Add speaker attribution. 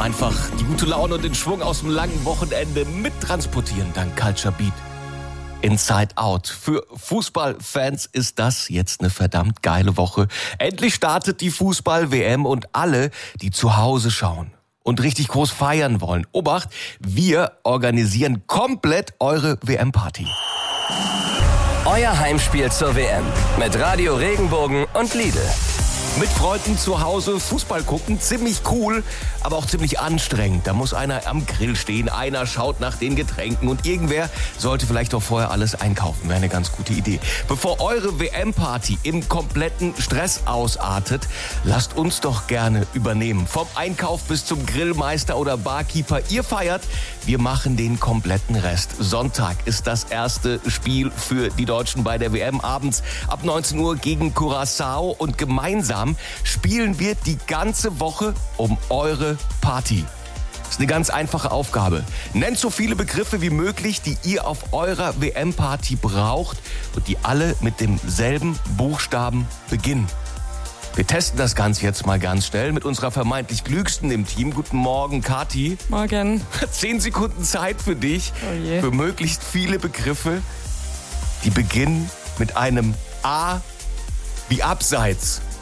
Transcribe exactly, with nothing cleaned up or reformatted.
Speaker 1: Einfach die gute Laune und den Schwung aus dem langen Wochenende mittransportieren, dank Culture Beat. Inside Out. Für Fußballfans ist das jetzt eine verdammt geile Woche. Endlich startet die Fußball-W M und alle, die zu Hause schauen und richtig groß feiern wollen. Obacht, wir organisieren komplett eure W M-Party.
Speaker 2: Euer Heimspiel zur W M mit Radio Regenbogen und Lidl.
Speaker 1: Mit Freunden zu Hause Fußball gucken, ziemlich cool, aber auch ziemlich anstrengend. Da muss einer am Grill stehen, einer schaut nach den Getränken und irgendwer sollte vielleicht auch vorher alles einkaufen. Wäre eine ganz gute Idee. Bevor eure W M-Party im kompletten Stress ausartet, lasst uns doch gerne übernehmen. Vom Einkauf bis zum Grillmeister oder Barkeeper. Ihr feiert, wir machen den kompletten Rest. Sonntag ist das erste Spiel für die Deutschen bei der W M abends ab neunzehn Uhr gegen Curaçao und gemeinsam spielen wir die ganze Woche um eure Party. Das ist eine ganz einfache Aufgabe. Nennt so viele Begriffe wie möglich, die ihr auf eurer W M-Party braucht und die alle mit demselben Buchstaben beginnen. Wir testen das Ganze jetzt mal ganz schnell mit unserer vermeintlich Klügsten im Team. Guten Morgen, Kathi.
Speaker 3: Morgen.
Speaker 1: Zehn Sekunden Zeit für dich,
Speaker 3: Oh je.
Speaker 1: für möglichst viele Begriffe, die beginnen mit einem A wie Abseits.